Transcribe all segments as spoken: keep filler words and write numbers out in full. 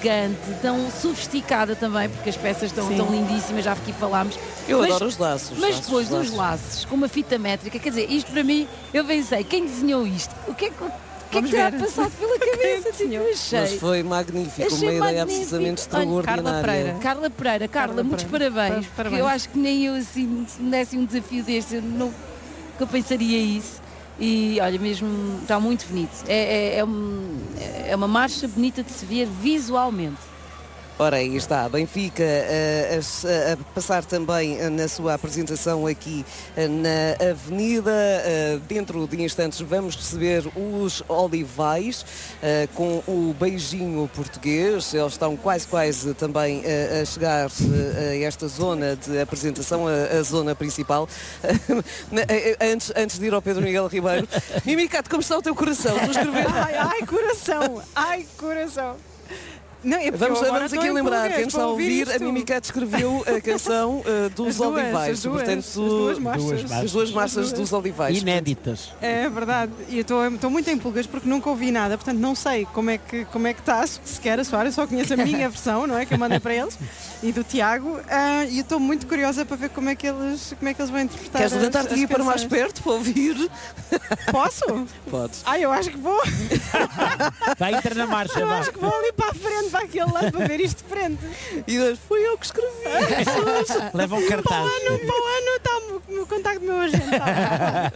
elegante, tão sofisticada também, porque as peças estão Sim. tão lindíssimas, já aqui falámos. Eu mas, adoro os laços. Mas laços, depois laços. os laços, com uma fita métrica, quer dizer, isto para mim, eu pensei, quem desenhou isto? O que é que... O que é que terá passado pela cabeça? Tipo, eu achei. Mas foi magnífico, Achei uma ideia magnífico. absolutamente Olha, extraordinária. Carla Pereira. Carla Pereira, Carla, Carla muitos Pereira. parabéns, Parabéns. porque eu acho que nem eu, assim, se me desse um desafio deste, eu não, que eu pensaria isso. E olha, mesmo está muito bonito. É, é, é, um, é uma marcha bonita de se ver visualmente. Ora, aí está, Benfica uh, a, a passar também uh, na sua apresentação aqui uh, na Avenida. Uh, dentro de instantes vamos receber os Olivais uh, com o beijinho português. Eles estão quase, quase também uh, a chegar uh, a esta zona de apresentação, a, a zona principal. antes, antes de ir ao Pedro Miguel Ribeiro, Mimicato, como está o teu coração? Tu escreveste... Ai, ai, coração! Ai, coração! Não, é Vamos, vamos aqui lembrar, quem está a ouvir, isto. a Mimicato escreveu a canção uh, dos As duas, Olivais. as duas, Portanto, as duas marchas. Duas marchas. as duas marchas As duas. dos Olivais. Inéditas. É verdade, e eu estou muito em pulgas porque nunca ouvi nada, portanto não sei como é que como é que está sequer a soar, eu só conheço a minha versão, não é, que eu mandei para eles, e do Tiago, uh, e eu estou muito curiosa para ver como é que eles, como é que eles vão interpretar. Queres levantar-te as, e as ir para mais canções. perto para ouvir? Posso? Podes. Ai, eu acho que vou, Vai entrar na marcha, eu vá. acho que vou ali para a frente, para aquele lado, para ver isto de frente. E nós, foi eu que escrevi. Leva um Para o cartaz. ano, para o ano está o, o contacto do meu agente. Tá.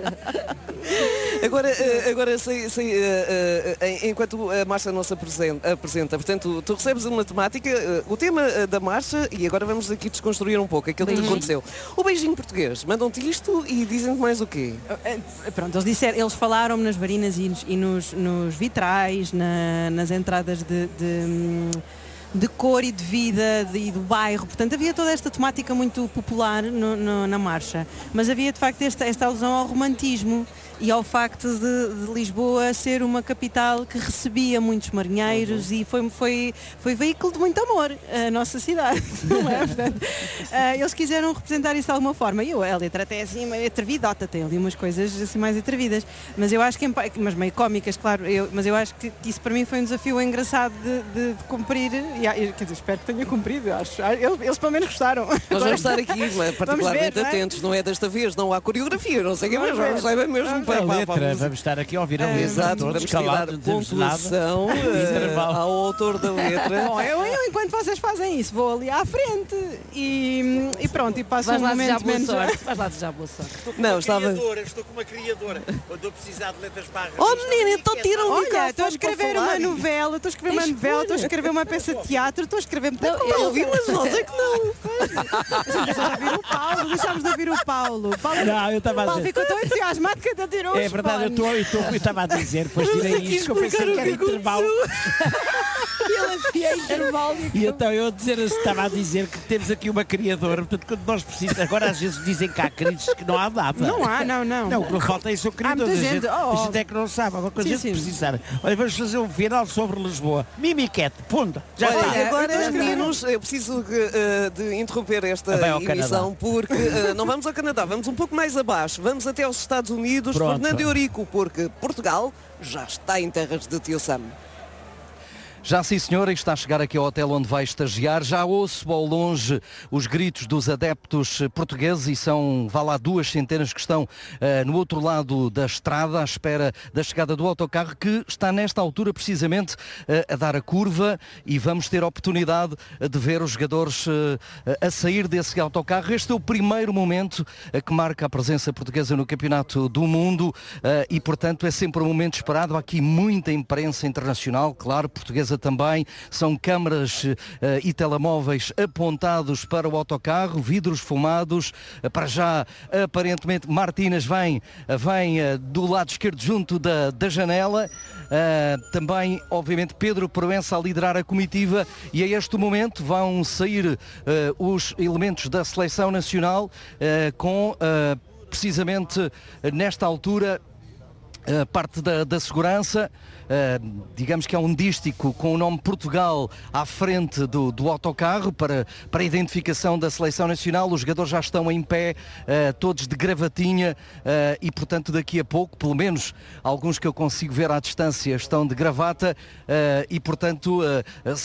Agora, eh, agora sei, sei, eh, eh, enquanto a marcha não se apresenta, apresenta, portanto, tu recebes uma temática, eh, o tema eh, da marcha, e agora vamos aqui desconstruir um pouco aquilo que Beijinho. aconteceu. O beijinho português, mandam-te isto e dizem-te mais o quê? Pronto, eles disseram, eles falaram-me nas varinas e, nos, e nos, nos vitrais, na- nas entradas de, de, hum, de cor e de vida de- e do bairro. Portanto, havia toda esta temática muito popular no- no- na marcha. Mas havia de facto esta, esta alusão ao romantismo e ao facto de, de Lisboa ser uma capital que recebia muitos marinheiros e foi, foi, foi veículo de muito amor a nossa cidade, não é? Portanto, ah, eles quiseram representar isso de alguma forma. E eu, a letra até é assim meio atrevidota, tem ali umas coisas assim mais atrevidas, mas eu acho que, em pa- mas meio cómicas, claro, eu, mas eu acho que isso para mim foi um desafio engraçado de, de- de cumprir, e, ah, eu, quer dizer, espero que tenha cumprido, acho. Ah, Eles, eles pelo menos gostaram. Nós Agora- vamos estar aqui eh, particularmente ver, não é? atentos, não é desta vez, não há coreografia, não sei o que, mas Vamos ver. vamos saber mesmo Vamos para A para- letra, vamos- vamos estar aqui a ouvir a É, letra. Exato, todos vamos tirar calados, não dizemos nada. pontuação eh, Intervalo. ao autor da letra. Bom, eu, eu, enquanto vocês fazem isso, vou ali à frente e, e pronto, e passo Vais um lá desejar momento boa menos. sorte. Vais lá desejar boa sorte. Não, estava... Criadora, estou com uma criadora. Quando eu precisar de letras para a Oh revista, menina, eu então quero- tira o Olha, microfone estou a escrever para uma falar. novela, estou a escrever uma Tens novela, estou a escolha. escrever uma peça de teatro, estou a escrever muita Não, coisa. eu- Ouvi, mas nós é que não. Deixámos de ouvir o Paulo, deixámos de ouvir o Paulo. O Paulo, Não, eu estava o a Paulo dizer. ficou tão entusiasmado que até tirou É os verdade, eu fones. estou- eu estou- eu estava a dizer, depois Vamos tirei aqui isto, que eu pensei explicar que o era que intervalo. Ele afia intervalo. E então eu dizer, estava a dizer que temos aqui uma criadora, portanto, quando nós precisamos, agora às vezes dizem cá crises que não há nada. Não há, não, não. Não, o que não falta é isso, criador. muita A gente, gente, oh, a gente é que não sabe, alguma coisa Sim, a gente sim. precisar. Olha, vamos fazer um final sobre Lisboa. Mimiquete, ponta. Já Olha, está. e agora, eu estou a escrever. meninos, eu preciso que, eh, de interromper esta Vai ao emissão porque eh, não vamos ao Canadá, vamos um pouco mais abaixo, vamos até aos Estados Unidos, Pronto. Fernando Eurico, porque Portugal já está em terras de Tio Sam. Já sim, senhora, está a chegar aqui ao hotel onde vai estagiar. Já ouço ao longe os gritos dos adeptos portugueses e são, vá lá, duas centenas que estão uh, no outro lado da estrada à espera da chegada do autocarro que está nesta altura precisamente uh, a dar a curva e vamos ter a oportunidade de ver os jogadores uh, a sair desse autocarro. Este é o primeiro momento uh, que marca a presença portuguesa no Campeonato do Mundo uh, e, portanto, é sempre um momento esperado. Há aqui muita imprensa internacional, claro, portuguesa também, são câmaras uh, e telemóveis apontados para o autocarro, vidros fumados, uh, para já aparentemente Martínez vem, uh, vem uh, do lado esquerdo junto da, da janela, uh, também obviamente Pedro Proença a liderar a comitiva e a este momento vão sair uh, os elementos da seleção nacional uh, com uh, precisamente uh, nesta altura a parte da, da segurança, uh, digamos que é um dístico com o nome Portugal à frente do, do autocarro para, para a identificação da seleção nacional. Os jogadores já estão em pé, uh, todos de gravatinha uh, e portanto daqui a pouco, pelo menos alguns que eu consigo ver à distância estão de gravata uh, e portanto uh,